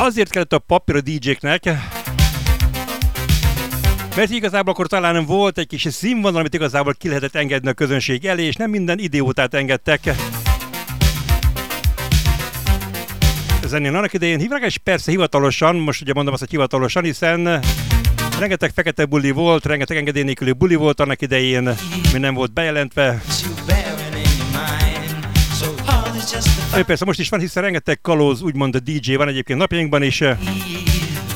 Azért kellett a papír a DJ-knek, mert igazából akkor talán volt egy kis színvonal, amit igazából ki lehetett engedni a közönség elé, és nem minden idiótát engedtek. Zenén annak idején hívnak, és persze hivatalosan, most ugye mondom azt, hogy hivatalosan, hiszen rengeteg fekete buli volt, rengeteg engedély nélküli buli volt annak idején, mi nem volt bejelentve. Persze most is van, hiszen rengeteg kalóz, úgymond a DJ van egyébként napjainkban is.